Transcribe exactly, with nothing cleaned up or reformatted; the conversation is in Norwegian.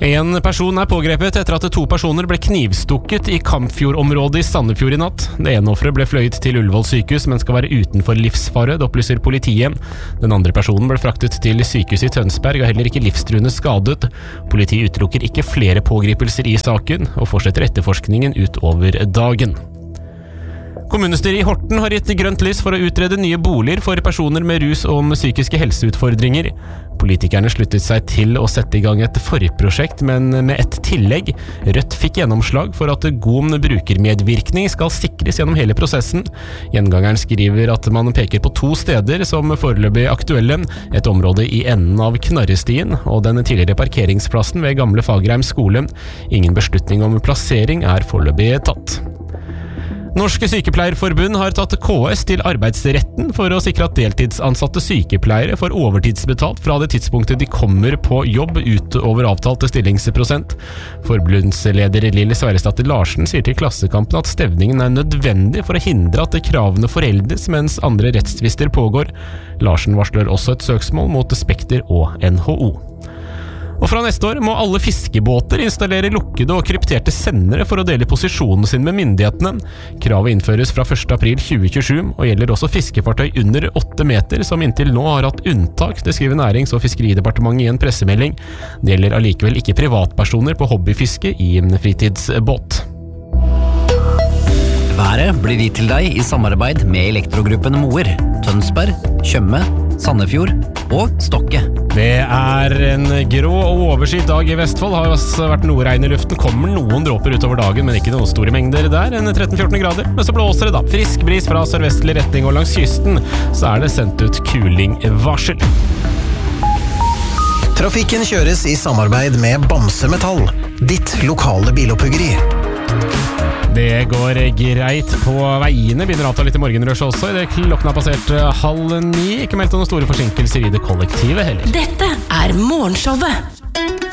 En person er pågrepet etter at to personer ble knivstukket i Kampfjord-området i Sandefjord i natt. Det ene offeret ble fløyet til Ullevål sykehus, men skal være utenfor livsfare, det opplyser politiet. Den andre personen ble fraktet til sykehuset i Tønsberg og heller ikke livstruende skadet. Politiet utelukker ikke flere pågripelser i saken, og fortsetter etterforskningen utover dagen. Kommunestyret i Horten har gitt grønt lys for å utrede nye boliger for personer med rus og med psykiske helseutfordringer. Politikerne sluttet seg til å sette i gang et forprosjekt, men med et tillegg. Rødt fikk gjennomslag for at god brukermedvirkning skal sikres gjennom hele prosessen. Gjengangeren skriver at man peker på to steder som foreløpig aktuelle, et område i enden av Knarrestien og den tidligere parkeringsplassen ved Gamle Fagerheim skole. Ingen beslutning om plassering er foreløpig tatt. Norske sykepleierforbund har tatt K S til arbeidsretten for å sikre at deltidsansatte sykepleiere får overtidsbetalt fra det tidspunktet de kommer på jobb utover avtalte stillingsprosent. Forbundsleder Lille Sverresdatter Larsen sier til Klassekampen at stevningen er nødvendig for å hindre at kravene foreldes mens andre rettstvister pågår. Larsen varsler også et søksmål mot Spekter og N H O. Og fra neste år må alle fiskebåter installere lukkede og krypterte sendere for å dele posisjonen sin med myndighetene. Kravet innføres fra første april tjue tjuesju og gjelder også fiskefartøy under åtte meter som inntil nå har hatt unntak, det skriver Nærings- og fiskeridepartementet i en pressemelding. Det gjelder allikevel ikke privatpersoner på hobbyfiske i fritidsbåt. Været blir gitt til deg i samarbeid med Elektrogruppen Moer, Tønsberg, Tjøme, Sandefjord og Stokke. Det er en grå og overskyet dag i Vestfold. Har også vært noe regn i luften. Kommer noen dråper utover dagen, men ikke noen store mengder der. En tretten til fjorten grader. Men så blåser det da. Frisk bris fra sørvestlig retning, og langs kysten så er det sendt ut kulingvarsel. Trafikken kjøres i samarbeid med Bamse Metall, ditt lokale bilopphuggeri. Det går greit på veiene. Begynner å avta litt i morgenrush også. I det klokken har passert halv ni. Ikke meldt noen store forsinkelser i det kollektive heller. Dette er Morgenshowet